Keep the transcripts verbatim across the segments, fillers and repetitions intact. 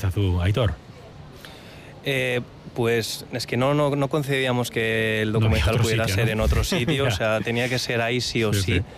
Arántzazú, Aitor? Eh, pues es que no, no, no concebíamos que el documental no pudiera sitio, ser ¿no? en otro sitio, o sea, tenía que ser ahí sí o sí. Sí, sí.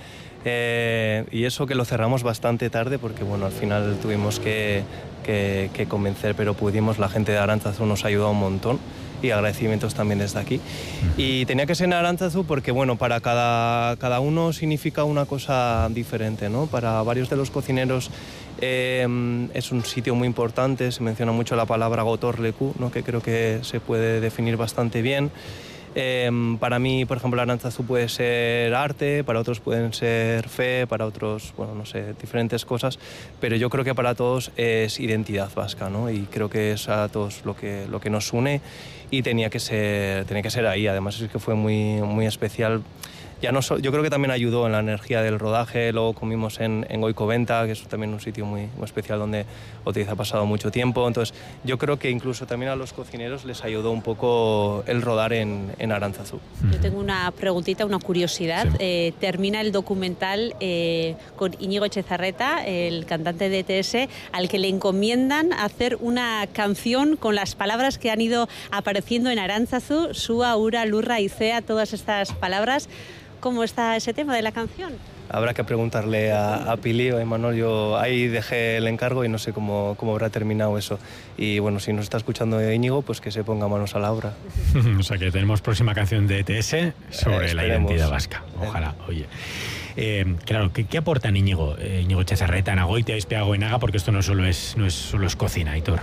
Eh, y eso que lo cerramos bastante tarde porque bueno, al final tuvimos que, que, que convencer, pero pudimos, la gente de Arántzazú nos ha ayudado un montón y agradecimientos también desde aquí. Y tenía que ser en Arántzazú porque bueno, para cada, cada uno significa una cosa diferente, ¿no? Para varios de los cocineros eh, es un sitio muy importante, se menciona mucho la palabra gotorleku, ¿no? Que creo que se puede definir bastante bien. Eh, para mí, por ejemplo, Arántzazú puede ser arte, para otros pueden ser fe, para otros, bueno, no sé, diferentes cosas, pero yo creo que para todos es identidad vasca, ¿no? Y creo que es a todos lo que, lo que nos une y tenía que ser, tenía que ser ahí. Además es que fue muy, muy especial. Ya no so, yo creo que también ayudó en la energía del rodaje. Luego comimos en, en Goikoventa, que es también un sitio muy, muy especial donde Oteiza ha pasado mucho tiempo. Entonces yo creo que incluso también a los cocineros les ayudó un poco el rodar en, en Arántzazú. Yo tengo una preguntita, una curiosidad. Sí. Eh, termina el documental eh, con Íñigo Etxezarreta, el cantante de E T S, al que le encomiendan hacer una canción con las palabras que han ido apareciendo en Arántzazú, Sua, Ura, Lurra, Izea, todas estas palabras. ¿Cómo está ese tema de la canción? Habrá que preguntarle a, a Pili o a Imanol. Yo ahí dejé el encargo y no sé cómo, cómo habrá terminado eso. Y bueno, si nos está escuchando Íñigo, pues que se ponga manos a la obra. O sea que tenemos próxima canción de E T S sobre eh, la identidad vasca. Ojalá, oye. Eh, claro, ¿qué, qué aporta Íñigo? Eh, Íñigo Etxezarreta, Nagoitia, Izpea, Goenaga, porque esto no solo es, no es, solo es cocina, Aitor.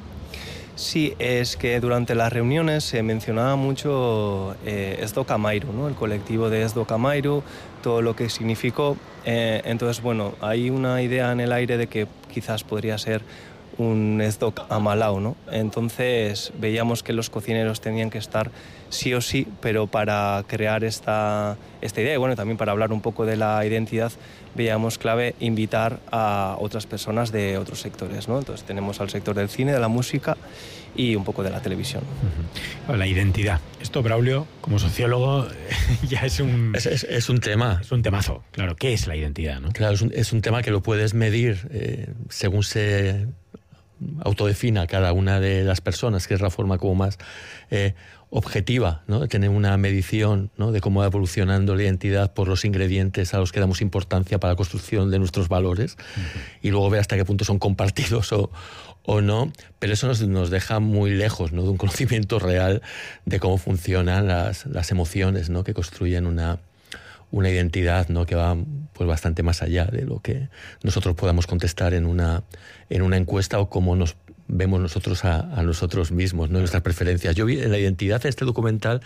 Sí, es que durante las reuniones se mencionaba mucho eh, Ez Doka Amairu, ¿no? El colectivo de Ez Doka Amairu, todo lo que significó. Eh, entonces, bueno, hay una idea en el aire de que quizás podría ser un Ez Doka Amalau, ¿no? Entonces veíamos que los cocineros tenían que estar sí o sí, pero para crear esta, esta idea y bueno, también para hablar un poco de la identidad, veíamos clave invitar a otras personas de otros sectores, ¿no? Entonces tenemos al sector del cine, de la música y un poco de la televisión. Uh-huh. La identidad. Esto, Braulio, como sociólogo, ya es un... Es, es, es un tema. Es un temazo, claro. ¿Qué es la identidad, no? Claro, es un, es un tema que lo puedes medir eh, según se autodefina cada una de las personas, que es la forma como más eh, objetiva, ¿no? De tener una medición, ¿no? De cómo va evolucionando la identidad por los ingredientes a los que damos importancia para la construcción de nuestros valores, uh-huh. Y luego ver hasta qué punto son compartidos o, o no, pero eso nos, nos deja muy lejos, ¿no? De un conocimiento real de cómo funcionan las, las emociones, ¿no? Que construyen una, una identidad, ¿no? Que va pues bastante más allá de lo que nosotros podamos contestar en una, en una encuesta o cómo nos vemos nosotros a, a nosotros mismos, ¿no? Nuestras preferencias. Yo vi en la identidad de este documental,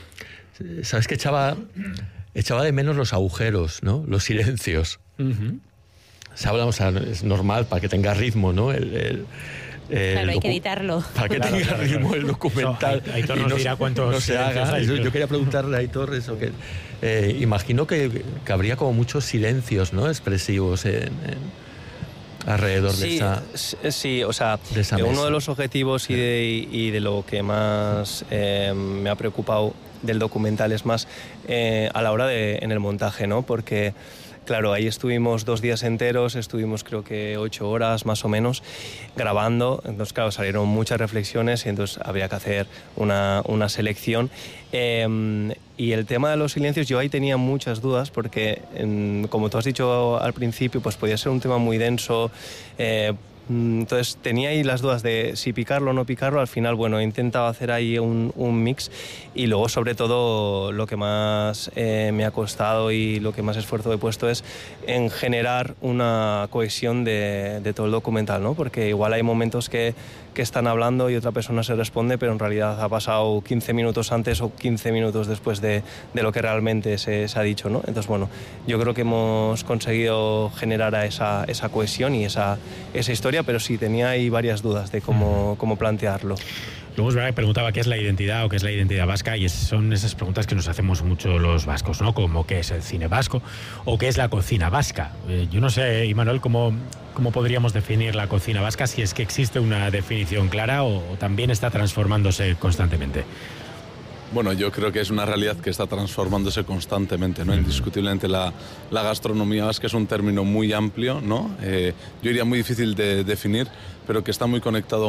¿sabes qué? Echaba, echaba de menos los agujeros, ¿no? Los silencios. Uh-huh. Se habla, o sea, es normal para que tenga ritmo, ¿no? El, el, el claro, hay docu- que editarlo. Para que Claro, tenga claro, ritmo claro. el documental. So, Aitor y nos no, dirá cuántos no se haga. hay, Yo, pero... yo quería preguntarle a Aitor eso, que eh, imagino que, que habría como muchos silencios, ¿no? Expresivos en... en alrededor sí, de esa sí, o sea, de esa uno mesa. de los objetivos y de, y de lo que más eh, me ha preocupado del documental es más eh, a la hora de en el montaje, ¿no? Porque claro, ahí estuvimos dos días enteros, estuvimos creo que ocho horas más o menos grabando, entonces claro, salieron muchas reflexiones y entonces habría que hacer una, una selección. Eh, y el tema de los silencios, yo ahí tenía muchas dudas porque, en, como tú has dicho al principio, pues podía ser un tema muy denso. Eh, Entonces tenía ahí las dudas de si picarlo o no picarlo. Al final, bueno, he intentado hacer ahí un, un mix y luego sobre todo lo que más eh, me ha costado y lo que más esfuerzo he puesto es en generar una cohesión de, de todo el documental, ¿no? Porque igual hay momentos que, que están hablando y otra persona se responde, pero en realidad ha pasado quince minutos antes o quince minutos después de, de lo que realmente se, se ha dicho, ¿no? Entonces, bueno, yo creo que hemos conseguido generar a esa, esa cohesión y esa, esa historia, pero sí tenía ahí varias dudas de cómo, cómo plantearlo. Luego es verdad que preguntaba qué es la identidad o qué es la identidad vasca, y es, son esas preguntas que nos hacemos mucho los vascos, ¿no? Como qué es el cine vasco o qué es la cocina vasca. Eh, yo no sé, Imanol, cómo, cómo podríamos definir la cocina vasca, si es que existe una definición clara o, o también está transformándose constantemente. Bueno, yo creo que es una realidad que está transformándose constantemente, ¿no? Indiscutiblemente la, la gastronomía vasca es un término muy amplio, ¿no? Eh, yo diría muy difícil de definir, pero que está muy conectado